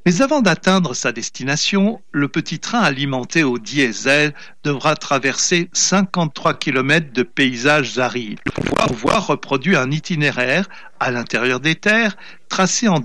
Mais avant d'atteindre sa destination, le petit train alimenté au diesel devra traverser 53 kilomètres de paysages arides pour pouvoir reproduire un itinéraire à l'intérieur des terres tracé en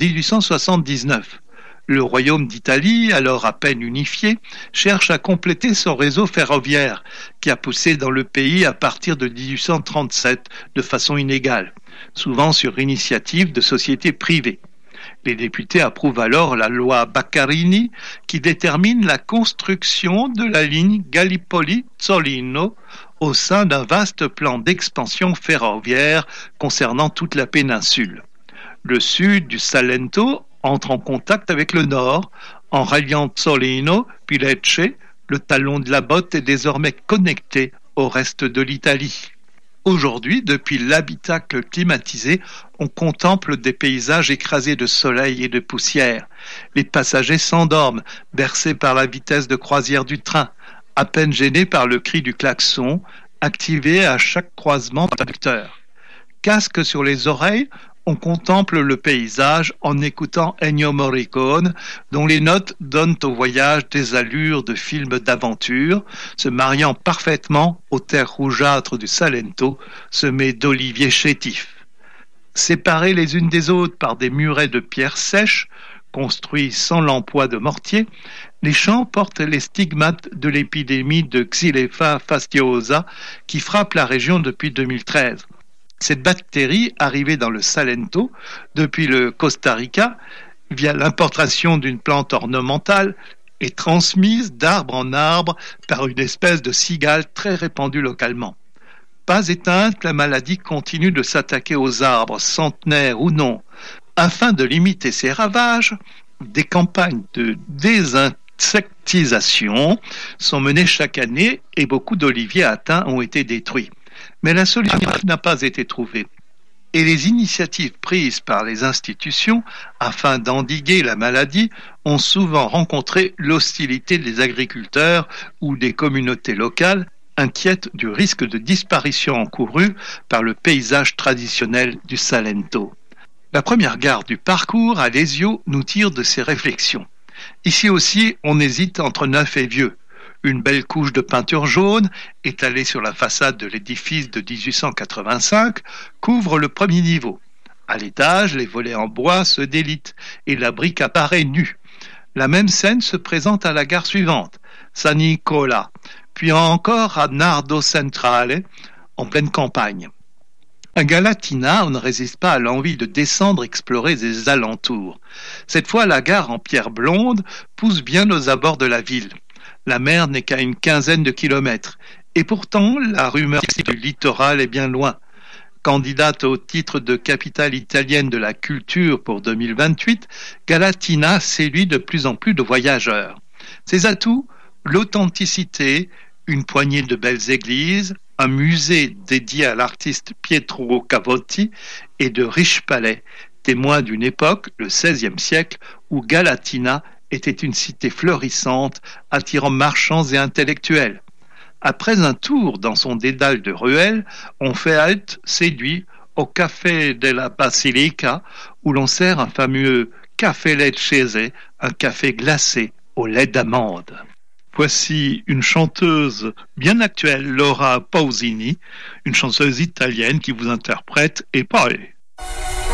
1879. Le royaume d'Italie, alors à peine unifié, cherche à compléter son réseau ferroviaire qui a poussé dans le pays à partir de 1837 de façon inégale, souvent sur initiative de sociétés privées. Les députés approuvent alors la loi Baccarini qui détermine la construction de la ligne Gallipoli-Zolino au sein d'un vaste plan d'expansion ferroviaire concernant toute la péninsule. Le sud du Salento entre en contact avec le nord en ralliant Zolino puis Lecce. Le talon de la botte est désormais connecté au reste de l'Italie. Aujourd'hui, depuis l'habitacle climatisé, on contemple des paysages écrasés de soleil et de poussière. Les passagers s'endorment, bercés par la vitesse de croisière du train, à peine gênés par le cri du klaxon, activé à chaque croisement par conducteur. Casque sur les oreilles, on contemple le paysage en écoutant Ennio Morricone, dont les notes donnent au voyage des allures de films d'aventure, se mariant parfaitement aux terres rougeâtres du Salento, semées d'oliviers chétifs. Séparées les unes des autres par des murets de pierres sèches, construits sans l'emploi de mortier, les champs portent les stigmates de l'épidémie de Xylella fastidiosa qui frappe la région depuis 2013. Cette bactérie, arrivée dans le Salento depuis le Costa Rica, via l'importation d'une plante ornementale, est transmise d'arbre en arbre par une espèce de cigale très répandue localement. Pas éteinte, la maladie continue de s'attaquer aux arbres, centenaires ou non. Afin de limiter ces ravages, des campagnes de désinsectisation sont menées chaque année et beaucoup d'oliviers atteints ont été détruits. Mais la solution n'a pas été trouvée. Et les initiatives prises par les institutions afin d'endiguer la maladie ont souvent rencontré l'hostilité des agriculteurs ou des communautés locales inquiètes du risque de disparition encouru par le paysage traditionnel du Salento. La première gare du parcours, à Lesio, nous tire de ces réflexions. Ici aussi, on hésite entre neuf et vieux. Une belle couche de peinture jaune, étalée sur la façade de l'édifice de 1885, couvre le premier niveau. À l'étage, les volets en bois se délitent et la brique apparaît nue. La même scène se présente à la gare suivante, San Nicola, puis encore à Nardo Centrale, en pleine campagne. À Galatina, on ne résiste pas à l'envie de descendre explorer les alentours. Cette fois, la gare en pierre blonde pousse bien aux abords de la ville. La mer n'est qu'à une quinzaine de kilomètres. Et pourtant, la rumeur du littoral est bien loin. Candidate au titre de capitale italienne de la culture pour 2028, Galatina séduit de plus en plus de voyageurs. Ses atouts, l'authenticité, une poignée de belles églises, un musée dédié à l'artiste Pietro Cavotti et de riches palais, témoins d'une époque, le XVIe siècle, où Galatina était une cité florissante, attirant marchands et intellectuels. Après un tour dans son dédale de ruelles, on fait halte, séduit, au Café della Basilica, où l'on sert un fameux café leccese, un café glacé au lait d'amande. Voici une chanteuse bien actuelle, Laura Pausini, une chanteuse italienne qui vous interprète Et poi.